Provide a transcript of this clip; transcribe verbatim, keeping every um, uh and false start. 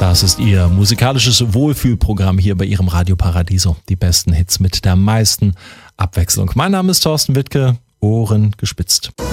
Das ist Ihr musikalisches Wohlfühlprogramm hier bei Ihrem Radio Paradiso. Die besten Hits mit der meisten Abwechslung. Mein Name ist Thorsten Wittke, Ohren gespitzt.